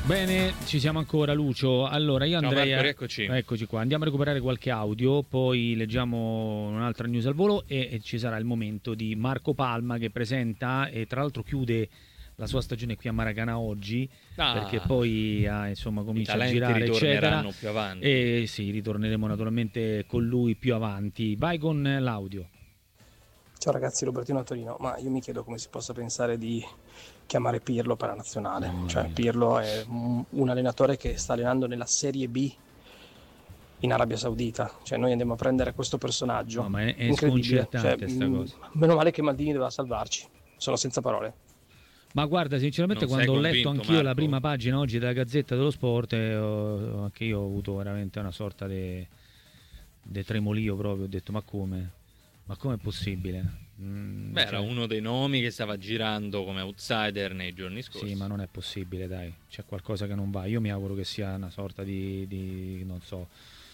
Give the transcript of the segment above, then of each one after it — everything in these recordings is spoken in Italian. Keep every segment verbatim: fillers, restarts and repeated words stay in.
Bene, ci siamo ancora, Lucio. Allora io andrei Marco, a... eccoci. eccoci qua, andiamo a recuperare qualche audio, poi leggiamo un'altra news al volo e, e ci sarà il momento di Marco Palma che presenta e tra l'altro chiude la sua stagione qui a Maracanã oggi, Ah, perché poi ah, insomma comincia a i girare talenti eccetera ritorneranno più avanti. e sì, ritorneremo naturalmente con lui più avanti. Vai con l'audio. Ciao ragazzi, Robertino a Torino, ma io mi chiedo come si possa pensare di chiamare Pirlo per la nazionale. Mamma Cioè mia. Pirlo è un, un allenatore che sta allenando nella Serie B in Arabia Saudita, cioè noi andiamo a prendere questo personaggio No, ma è, è incredibile. sconcertante Cioè, sta mh, cosa. meno male che Maldini doveva salvarci, sono senza parole. Ma guarda, sinceramente Non quando sei ho letto convinto, anch'io la Marco? prima pagina oggi della Gazzetta dello Sport, eh, ho- anche io ho avuto veramente una sorta di tremolio proprio, ho detto ma come? Ma com'è possibile? Mm, Beh, cioè, era uno dei nomi che stava girando come outsider nei giorni scorsi. sì, ma non è possibile, dai, c'è qualcosa che non va. Io mi auguro che sia una sorta di, di non so,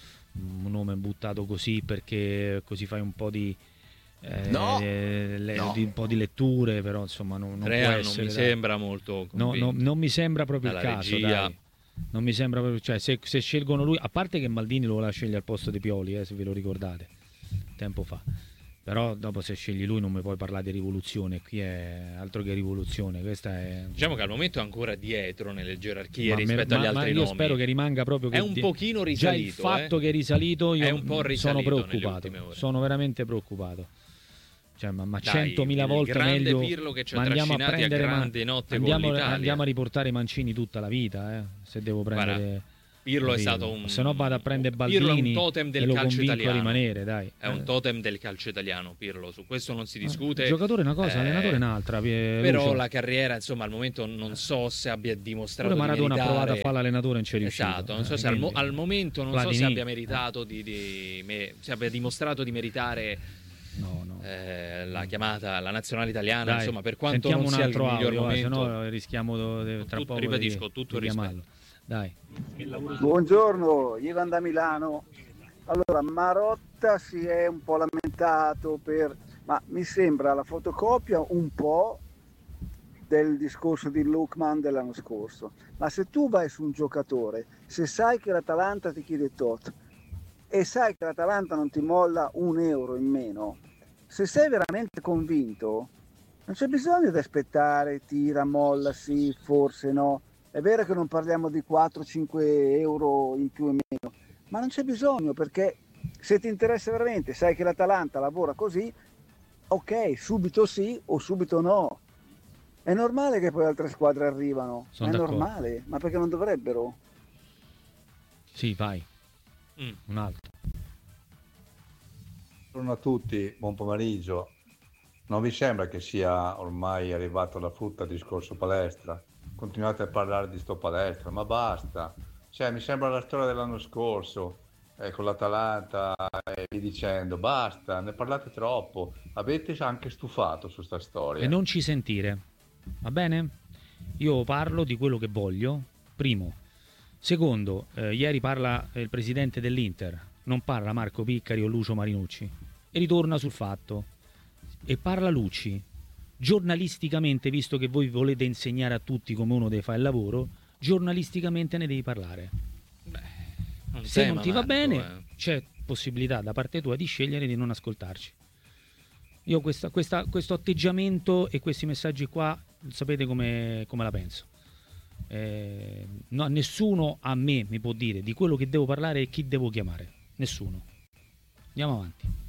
un nome buttato così perché così fai un po' di... Eh, No, le- no. di un po' di letture, però insomma non, non può Rea non essere, mi dai. sembra molto No, convinto. no, non mi sembra proprio Dalla il caso, regia. dai. Non mi sembra proprio, cioè se, se scelgono lui, a parte che Maldini lo voleva scegliere al posto di Pioli, eh, se ve lo ricordate, tempo fa. Però dopo se scegli lui non mi puoi parlare di rivoluzione, qui è altro che rivoluzione, questa è... Diciamo che al momento è ancora dietro nelle gerarchie Ma me- rispetto ma- agli ma altri io nomi. spero che rimanga proprio che È un di- pochino già il risalito, fatto eh. che è risalito io È un po' sono risalito nelle preoccupato, ultime ore. sono veramente preoccupato. Cioè, ma, ma Dai, centomila il volte grande meglio. Pirlo che ci ha ma andiamo a trascinati a prendere ma- grande notte con andiamo, l'Italia. andiamo a riportare Mancini tutta la vita, eh, se devo prendere. Guarda, Pirlo è stato un... Se no vado a prendere Pirlo è un Baldini totem del e lo calcio convinco italiano. a rimanere, dai. È un totem del calcio italiano, Pirlo, su questo non si discute. Il giocatore è una cosa, Eh, allenatore è un'altra. eh, Però Lucio. la carriera, insomma, al momento non so se abbia dimostrato Pure Maradona di ha meritare. provato a fare l'allenatore e non ci è riuscito. Esatto, non so eh, se al, mo- quindi- al momento non so se Platini. abbia meritato di, di me- se abbia dimostrato di meritare No, no. eh, la chiamata alla nazionale italiana, Dai, insomma, per quanto sentiamo non un sia il altro miglior audio, va, se momento. no rischiamo de- tra Tutto- poco ribadisco, di, tutto di il chiamarlo. Dai. Buongiorno, Ivan da Milano. Allora, Marotta si è un po' lamentato per... ma mi sembra la fotocopia un po' del discorso di Lookman dell'anno scorso. Ma se tu vai su un giocatore, se sai che l'Atalanta ti chiede tot e sai che l'Atalanta non ti molla un euro in meno, se sei veramente convinto, non c'è bisogno di aspettare, tira, molla, sì, forse no. È vero che non parliamo di quattro cinque euro in più e meno, ma non c'è bisogno, perché se ti interessa veramente, sai che l'Atalanta lavora così, ok, subito sì o subito no. È normale che poi altre squadre arrivano, Sono è d'accordo. normale, ma perché non dovrebbero? Sì, vai. Mm. Un altro. Buongiorno a tutti, buon pomeriggio. Non vi sembra che sia ormai arrivato la frutta al discorso palestra? Continuate a parlare di sto palestra, ma basta. Cioè, mi sembra la storia dell'anno scorso, eh, con l'Atalanta e via dicendo. Basta, ne parlate troppo. Avete anche stufato su sta storia. E non ci sentire, va bene? Io parlo di quello che voglio, primo. Secondo, eh, ieri parla il presidente dell'Inter, non parla Marco Piccari o Lucio Marinucci, e ritorna sul fatto. E parla Lucci. Giornalisticamente, visto che voi volete insegnare a tutti come uno deve fare il lavoro, giornalisticamente ne devi parlare. Un Se tema, non ti va Marco, bene, eh. c'è possibilità da parte tua di scegliere di non ascoltarci. Io questa, questa- questo atteggiamento e questi messaggi qua, sapete come, come la penso. Eh, no, nessuno a me mi può dire di quello che devo parlare e chi devo chiamare. Nessuno. Andiamo avanti.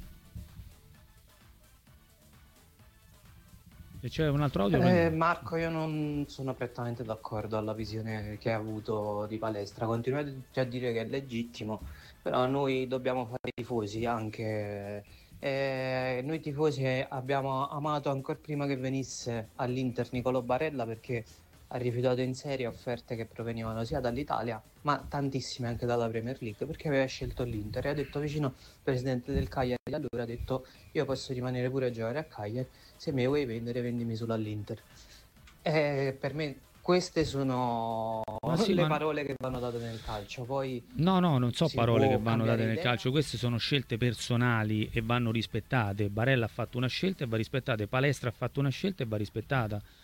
E c'è un altro audio? Eh, Prendi. Marco, io non sono prettamente d'accordo alla visione che hai avuto di palestra. Continuate a dire che è legittimo, però noi dobbiamo fare i tifosi anche. Eh, noi tifosi abbiamo amato ancora prima che venisse all'Inter Nicolò Barella, perché ha rifiutato in serie offerte che provenivano sia dall'Italia ma tantissime anche dalla Premier League, perché aveva scelto l'Inter e ha detto vicino al presidente del Cagliari di allora, ha detto io posso rimanere pure a giocare a Cagliari, se mi vuoi vendere vendimi solo all'Inter. E per me queste sono Ma sì, le ma- parole che vanno date nel calcio. Poi No, no, non so si parole può che vanno date cambiare nel idea. calcio, queste sono scelte personali e vanno rispettate. Barella ha fatto una scelta e va rispettata, Palestra ha fatto una scelta e va rispettata. È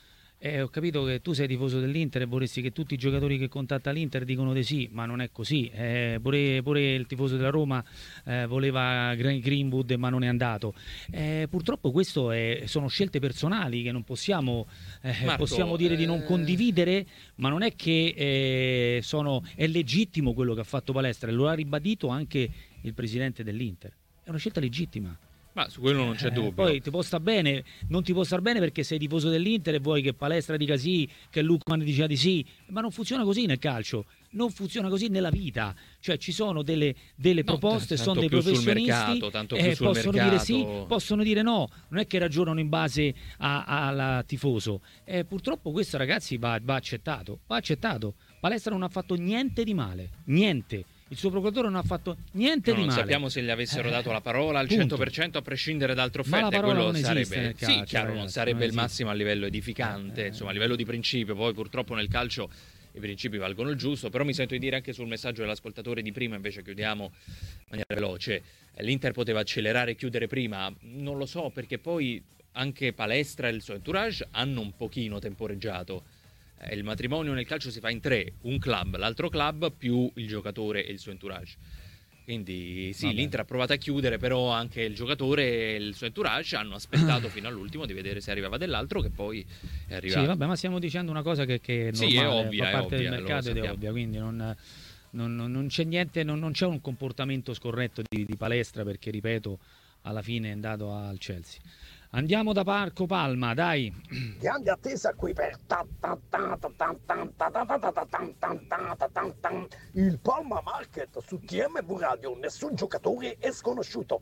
Eh, ho capito che tu sei tifoso dell'Inter e vorresti che tutti i giocatori che contatta l'Inter dicono di sì, ma non è così. Eh, pure, pure il tifoso della Roma eh, voleva Greenwood ma non è andato. Eh, purtroppo questo è, sono scelte personali che non possiamo, eh, Marco, possiamo dire eh... di non condividere, ma non è che eh, sono, è legittimo quello che ha fatto Palestra e lo ha ribadito anche il presidente dell'Inter. È una scelta legittima. Ma su quello non c'è Eh, dubbio. poi ti può star bene, non ti può star bene perché sei tifoso dell'Inter e vuoi che Palestra dica sì, che Lookman dica di sì, ma non funziona così nel calcio, non funziona così nella vita. Cioè ci sono delle, delle No, proposte, tanto sono dei più sul professionisti, mercato, tanto più eh, sul possono mercato. dire sì, possono dire no, non è che ragionano in base al tifoso. Eh, purtroppo questo, ragazzi, va, va accettato, va accettato. Palestra non ha fatto niente di male, niente. Il suo procuratore non ha fatto niente No, di non male. sappiamo se gli avessero dato la parola al Punto. cento per cento a prescindere dal Ma la trofeo, parola quello non esiste sarebbe nel sì, calcio, chiaro, ragazzi, non sarebbe non il esiste. massimo a livello edificante, Eh, insomma, a livello di principio, poi purtroppo nel calcio i principi valgono il giusto, però mi sento di dire anche sul messaggio dell'ascoltatore di prima, invece chiudiamo in maniera veloce. L'Inter poteva accelerare e chiudere prima, non lo so, perché poi anche Palestra e il suo entourage hanno un pochino temporeggiato. Eh, il matrimonio nel calcio si fa in tre, un club, l'altro club più il giocatore e il suo entourage. Quindi sì, Vabbè. l'Inter ha provato a chiudere, però anche il giocatore e il suo entourage hanno aspettato fino all'ultimo di vedere se arrivava dell'altro, che poi è arrivato. Sì, vabbè, ma stiamo dicendo una cosa che, che è Sì, normale, è ovvia, fa è parte ovvia, del lo mercato ed è sappiamo. ovvia, quindi non, non- non- non c'è niente, non, non c'è un comportamento scorretto di, di Palestra perché, ripeto, alla fine è andato al Chelsea. Andiamo da Marco Palma, dai. Grande attesa qui per ta- ta- ta- ta- ta- ta- ta- ta- ta- ta- ta- ta- ta- ta- ta- ta- ta- il Palma Market su T M V Radio. Nessun giocatore è sconosciuto.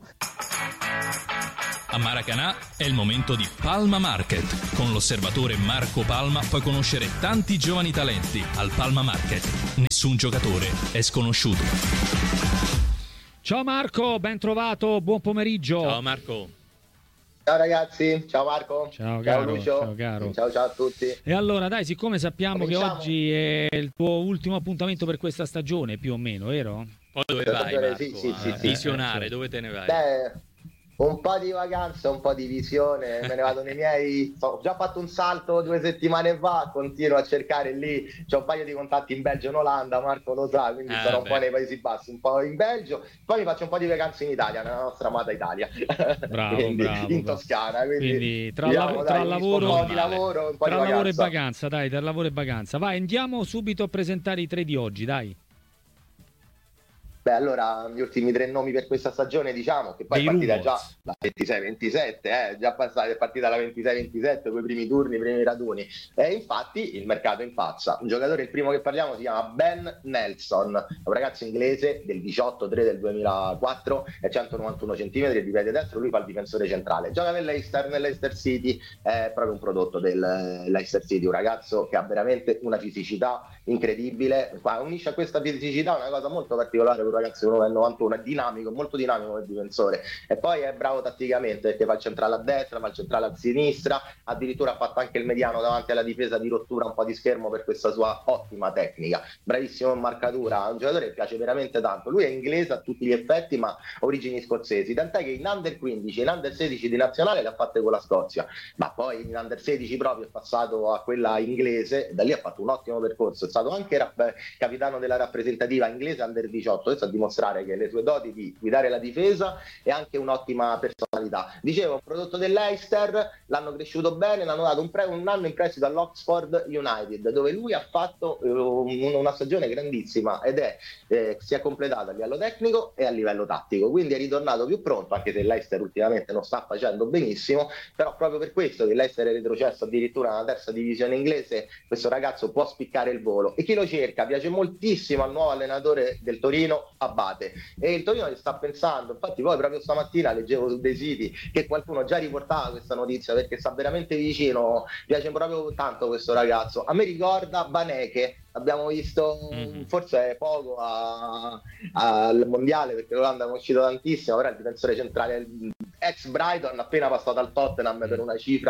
A Maracanã è il momento di Palma Market. Con l'osservatore Marco Palma puoi conoscere tanti giovani talenti al Palma Market. Nessun giocatore è sconosciuto. Ciao Marco, ben trovato, buon pomeriggio. Ciao Marco. Ciao ragazzi, ciao Marco, Ciao caro, Lucio, ciao caro. ciao ciao a tutti. E allora dai, siccome sappiamo che Cominciamo. oggi è il tuo ultimo appuntamento per questa stagione, più o meno, vero? Poi dove Questa vai, stagione, Marco? sì, sì, sì, a sì. visionare, Eh, dove te ne vai? Beh, un po' di vacanza, un po' di visione, me ne vado nei miei, ho già fatto un salto due settimane fa, continuo a cercare lì, c'ho un paio di contatti in Belgio e in Olanda, Marco lo sa, quindi Ah, sono un beh. po' nei Paesi Bassi, un po' in Belgio, poi mi faccio un po' di vacanze in Italia, nella nostra amata Italia, Bravo, quindi, bravo, in bravo. Toscana, quindi, Quindi tra, diciamo, lavo- dai, tra unisco lavoro, un po' di lavoro, un po' tra di lavoro e vacanza. vacanza, dai, tra lavoro e vacanza. Vai, andiamo subito a presentare i tre di oggi, dai. Beh, allora gli ultimi tre nomi per questa stagione, diciamo che poi Dei è partita rumors. già la ventisei ventisette, eh, già passata, è partita la ventisei ventisette con i primi turni, i primi raduni. E infatti il mercato impazza. Un giocatore, il primo che parliamo, si chiama Ben Nelson, è un ragazzo inglese del diciotto tre del duemilaquattro, è centonovantuno centimetri di piede destro, lui fa il difensore centrale. Gioca nell'Leicester, nell'Leicester City, è proprio un prodotto del Leicester City, un ragazzo che ha veramente una fisicità incredibile, ma unisce a questa fisicità una cosa molto particolare per un ragazzo uno del novantuno, è dinamico, molto dinamico come difensore, e poi è bravo tatticamente perché fa il centrale a destra, fa il centrale a sinistra, addirittura ha fatto anche il mediano davanti alla difesa di rottura un po' di schermo per questa sua ottima tecnica, bravissimo in marcatura, un giocatore che piace veramente tanto. Lui è inglese a tutti gli effetti ma origini scozzesi, tant'è che in under quindici, in under sedici di nazionale le ha fatte con la Scozia, ma poi in under sedici proprio è passato a quella inglese e da lì ha fatto un ottimo percorso, è stato anche rapp- capitano della rappresentativa inglese under diciotto, questo a dimostrare che le sue doti di guidare la difesa e anche un'ottima personalità. Dicevo, un prodotto dell'Leicester, l'hanno cresciuto bene, l'hanno dato un, pre- un anno in prestito all'Oxford United, dove lui ha fatto eh, un- una stagione grandissima ed è eh, si è completato a livello tecnico e a livello tattico, quindi è ritornato più pronto, anche se il Leicester ultimamente non sta facendo benissimo, però proprio per questo che il Leicester è retrocesso addirittura nella terza divisione inglese, questo ragazzo può spiccare il volo. E chi lo cerca? Piace moltissimo al nuovo allenatore del Torino, Abate, e il Torino gli sta pensando, infatti poi proprio stamattina leggevo su dei siti che qualcuno già riportava questa notizia perché sta veramente vicino, piace proprio tanto questo ragazzo, a me ricorda Baneke, abbiamo visto Mm-hmm. forse poco a- al mondiale perché l'Olanda è uscito tantissimo, però il difensore centrale ex Brighton appena passato al Tottenham per una cifra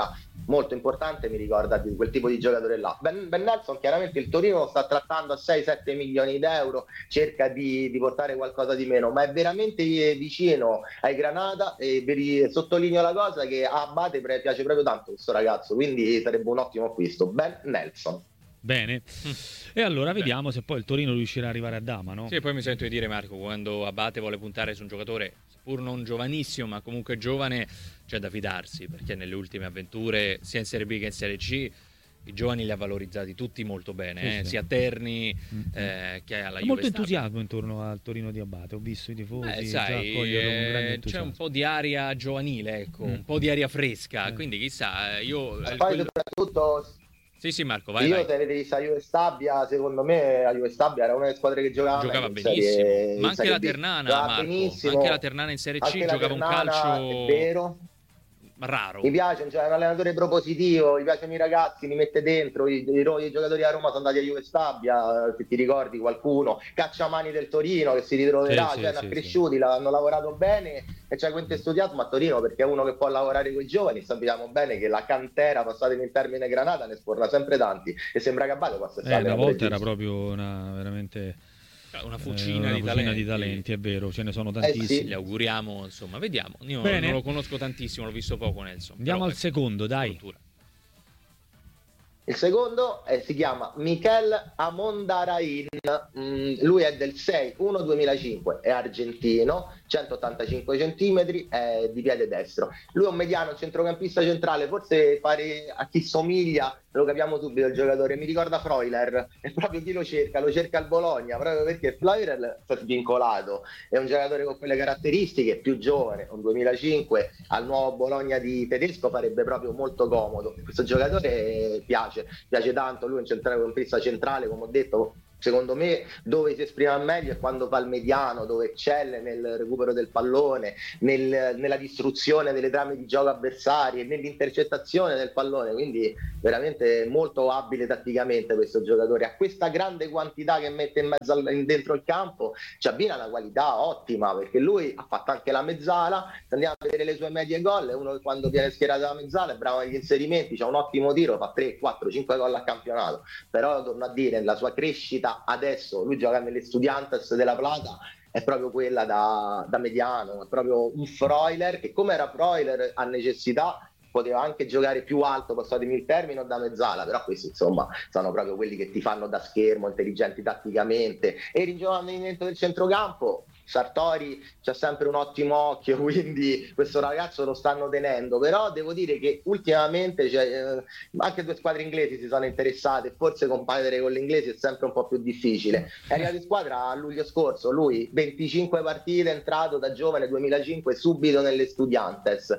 molto importante, mi ricorda di quel tipo di giocatore là. Ben, Ben Nelson, chiaramente il Torino lo sta trattando a sei sette milioni d'euro, cerca di, di portare qualcosa di meno, ma è veramente vicino ai Granada, e vi sottolineo la cosa che a Abate piace proprio tanto questo ragazzo, quindi sarebbe un ottimo acquisto. Ben Nelson. Bene, e allora vediamo se poi il Torino riuscirà ad arrivare a Dama, no? Sì, poi mi sento di dire, Marco, quando Abate vuole puntare su un giocatore, seppur non giovanissimo, ma comunque giovane, c'è da fidarsi, perché nelle ultime avventure, sia in Serie B che in Serie C, i giovani li ha valorizzati tutti molto bene, Sì, eh? sì. sia Terni Mm-hmm. eh, che alla C'è Juve molto Stabia. entusiasmo intorno al Torino di Abate, ho visto i tifosi Beh, già sai, accogliere con grande eh, c'è entusiasmo. un po' di aria giovanile, ecco, Mm. un po' di aria fresca, Eh. quindi chissà, eh, io... E eh, poi quello- soprattutto Sì, sì, Marco, vai, io vai. se avete visto la Juve Stabia, secondo me la Juve Stabia era una delle squadre che giocava, Giocava meglio in benissimo, serie- in ma anche Serie la B. Ternana, Giocava Marco, benissimo. anche la Ternana in Serie C Anche la giocava un Ternana, calcio è vero. raro. Mi piace, cioè, è un allenatore propositivo, gli piacciono i ragazzi, li mette dentro, i, i, i giocatori a Roma sono andati a Juve Stabia, se ti ricordi qualcuno, Cacciamani del Torino che si ritroverà, Sì, cioè, sì, hanno sì, cresciuti, hanno lavorato bene e c'è questo entusiasmo a Torino perché è uno che può lavorare con i giovani. Sappiamo bene che la cantera, passatemi il termine Granata, ne sporra sempre tanti e sembra che Abate possa Eh, stare una volta era proprio una veramente una eh, fucina, una di, fucina talenti. di talenti, è vero, ce ne sono Eh sì. tantissimi. Gli auguriamo, insomma, vediamo. Io Bene. non lo conosco tantissimo, l'ho visto poco Nelson. Andiamo però, al secondo, dai. struttura. Il secondo eh, si chiama Mikel Amondarain, mm, lui è del sei uno duemilacinque, è argentino, centottantacinque centimetri, è di piede destro. Lui è un mediano, un centrocampista centrale, forse pare a chi somiglia, lo capiamo subito il giocatore, mi ricorda Freuler, è proprio chi lo cerca, lo cerca il Bologna, proprio perché Freuler è svincolato, è un giocatore con quelle caratteristiche, più giovane, un duemilacinque, al nuovo Bologna di Tedesco farebbe proprio molto comodo. Questo giocatore piace, piace tanto, lui è un centrocampista centrale, come ho detto. Secondo me dove si esprime meglio è quando fa il mediano, dove eccelle nel recupero del pallone, nel, nella distruzione delle trame di gioco avversarie, nell'intercettazione del pallone, quindi veramente molto abile tatticamente questo giocatore. A questa grande quantità che mette in mezzo al, in, dentro il campo ci abbina una qualità ottima, perché lui ha fatto anche la mezzala. Se andiamo a vedere le sue medie gol, è uno che quando viene schierato dalla mezzala è bravo negli inserimenti, c'ha un ottimo tiro, fa tre, quattro, cinque gol a campionato, però torno a dire, la sua crescita adesso, lui gioca nelle Estudiantes della Plata, è proprio quella da, da mediano, è proprio un Freuler che, come era Freuler a necessità, poteva anche giocare più alto, passatemi il termine, o da mezzala, però questi insomma sono proprio quelli che ti fanno da schermo, intelligenti tatticamente. E il ringiovanimento del centrocampo, Sartori c'ha sempre un ottimo occhio, quindi questo ragazzo lo stanno tenendo, però devo dire che ultimamente cioè, eh, anche due squadre inglesi si sono interessate, forse competere con l'inglese è sempre un po' più difficile. È arrivato in squadra a luglio scorso, lui venticinque partite, entrato da giovane duemilacinque, subito nelle Estudiantes,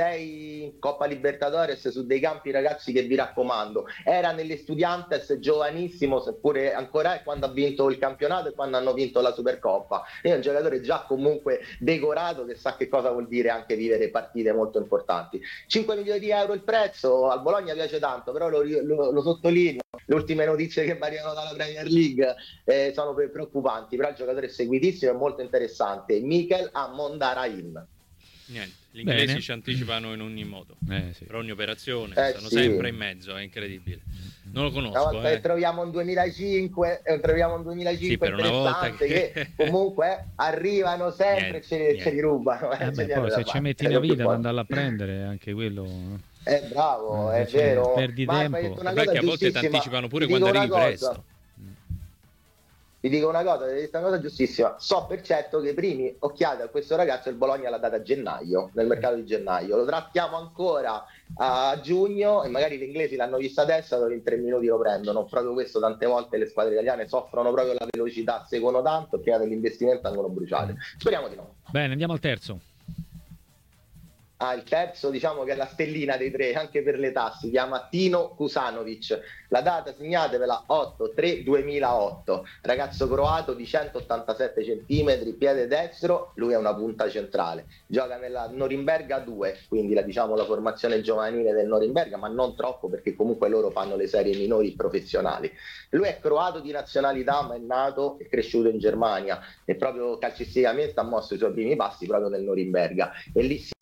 sei Coppa Libertadores su dei campi, ragazzi, che vi raccomando. Era nelle Estudiantes giovanissimo, seppure ancora è, quando ha vinto il campionato e quando hanno vinto la Supercoppa. È un giocatore già comunque decorato, che sa che cosa vuol dire anche vivere partite molto importanti. cinque milioni di euro il prezzo, al Bologna piace tanto, però lo, lo, lo sottolineo, le ultime notizie che arrivano dalla Premier League eh, sono preoccupanti, però il giocatore è seguitissimo e molto interessante. Mikel Amondarain. Niente, gli inglesi Bene. ci anticipano in ogni modo, Eh, sì. per ogni operazione, Eh, stanno sì. sempre in mezzo, è incredibile. Non lo Una conosco, volta eh. che troviamo un duemilacinque, eh, troviamo un duemilacinque Sì, per una volta interessante che- che... comunque eh, arrivano sempre Niente, e ce, niente. ce li rubano. eh, Eh, ce beh, li poi hanno se da ci fare. metti È una lo più vita ad forte. andarla a prendere, anche quello. È bravo, Eh, è se vero. perdi Ma tempo. hai detto una Vabbè, cosa che a volte ti giustissima. anticipano pure Ti quando dico arrivi una presto. cosa. Vi dico una cosa, hai detto una cosa giustissima. So per certo che i primi occhiali a questo ragazzo il Bologna l'ha data a gennaio, nel mercato di gennaio. Lo trattiamo ancora a giugno e magari gli inglesi l'hanno vista adesso, allora in tre minuti lo prendono. Proprio questo, tante volte le squadre italiane soffrono proprio la velocità, seguono tanto e prima dell'investimento vengono bruciate. Speriamo di no. Bene, andiamo al terzo. Ah, il terzo, diciamo che è la stellina dei tre, anche per l'età, si chiama Tino Kusanovic. La data, segnatevela, otto tre duemilaotto. Ragazzo croato di centottantasette centimetri, piede destro, lui è una punta centrale. Gioca nella Norimberga due, quindi la, diciamo, la formazione giovanile del Norimberga, ma non troppo perché comunque loro fanno le serie minori professionali. Lui è croato di nazionalità, ma è nato e cresciuto in Germania e proprio calcisticamente ha mosso i suoi primi passi proprio nel Norimberga. E lì si dà le sue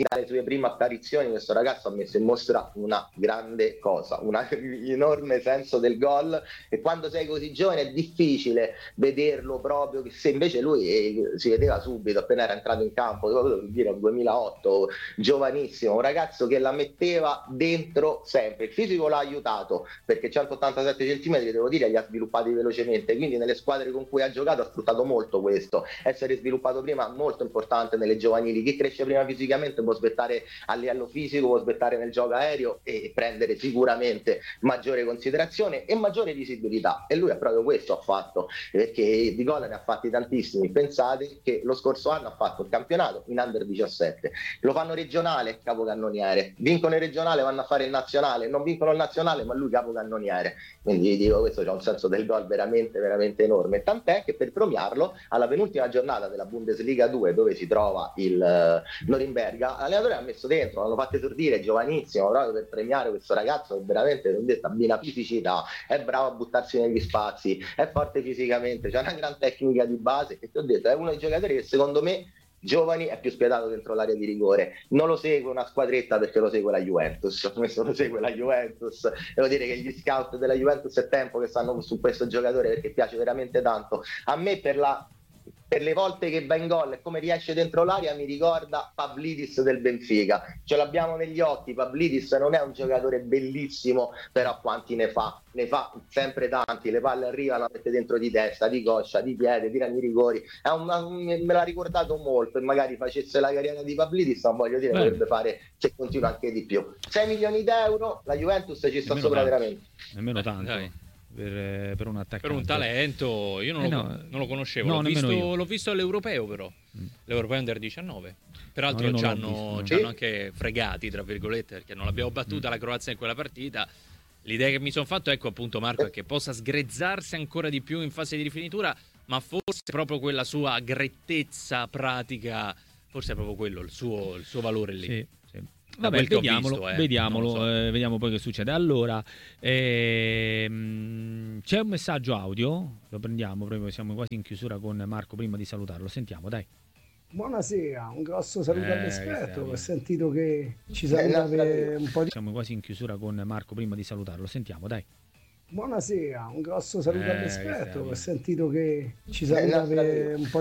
prime apparizioni questo ragazzo ha messo in mostra una grande cosa, un enorme senso del gol, e quando sei così giovane è difficile vederlo proprio, che se invece lui eh, si vedeva subito appena era entrato in campo, devo dire duemilaotto, giovanissimo, un ragazzo che la metteva dentro sempre, il fisico l'ha aiutato perché centottantasette centimetri, devo dire, li ha sviluppati velocemente, quindi nelle squadre con cui ha giocato ha sfruttato molto questo, essere sviluppato prima molto importante nelle giovanili. Chi cresce prima fisicamente può aspettare a livello fisico, può aspettare nel gioco aereo e prendere sicuramente maggiore considerazione e maggiore visibilità, e lui è proprio questo ha fatto, perché di gol ne ha fatti tantissimi. Pensate che lo scorso anno ha fatto il campionato in under diciassette, lo fanno regionale, capocannoniere, vincono il regionale, vanno a fare il nazionale, non vincono il nazionale ma lui capocannoniere, quindi dico, questo c'ha un senso del gol veramente veramente enorme, tant'è che per premiarlo alla penultima giornata della Bundesliga due, dove si trova il uh, Norimberga, l'allenatore ha messo dentro, l'hanno fatto esordire, giovanissimo, proprio per premiare questo ragazzo che veramente, non detto, abbina fisicità, è bravo a buttarsi negli spazi, è forte fisicamente, c'è una gran tecnica di base, e ti ho detto è uno dei giocatori che secondo me giovani è più spietato dentro l'area di rigore, non lo segue una squadretta perché lo segue la Juventus, lo segue la Juventus, devo dire che gli scout della Juventus è tempo che stanno su questo giocatore perché piace veramente tanto a me, per la per le volte che va in gol e come riesce dentro l'area mi ricorda Pavlidis del Benfica, ce l'abbiamo negli occhi. Pavlidis non è un giocatore bellissimo, però quanti ne fa? Ne fa sempre tanti, le palle arrivano, la mette dentro di testa, di coscia, di piede, tirano i rigori, è una, me l'ha ricordato molto, e magari facesse la carriera di Pavlidis, non voglio dire, potrebbe fare, se continua, anche di più. sei milioni d'euro, la Juventus ci sta sopra tanto, veramente. Nemmeno tanto. Dai. Per, per un attaccante, per un talento, io non, eh lo, no, non lo conoscevo, no, l'ho, visto, io. l'ho visto all'europeo, però mm. l'europeo under diciannove, peraltro no, ci hanno, visto, ci hanno anche fregati tra virgolette, perché non l'abbiamo battuta mm. la Croazia in quella partita. L'idea che mi sono fatto, ecco appunto Marco, è che possa sgrezzarsi ancora di più in fase di rifinitura, ma forse proprio quella sua grettezza pratica, forse è proprio quello il suo, il suo valore lì. Sì. Vabbè, vediamolo, visto, eh. vediamolo so. eh, vediamo poi che succede. Allora, ehm, c'è un messaggio audio, lo prendiamo, proprio siamo quasi in chiusura con Marco, prima di salutarlo. Sentiamo, dai. Buonasera, un grosso saluto eh, all'esperto, ho sentito che ci sarebbe un po' di... Siamo quasi in chiusura con Marco, prima di salutarlo. Sentiamo, dai. Buonasera, un grosso saluto eh, all'esperto, ho sentito che ci sarebbe un po'